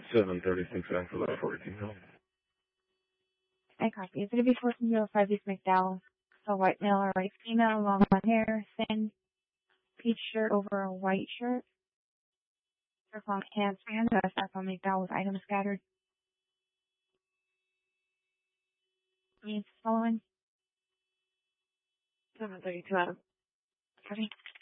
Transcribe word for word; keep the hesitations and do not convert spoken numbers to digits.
seven thirty-six after that fourteen home. I copy. Is it before from zero five East McDowell? So white male or white female, long blonde hair, thin, peach shirt over a white shirt. Circle hands, hands, uh, circle McDowell with items scattered. Means following. seven thirty-two Adam. Copy.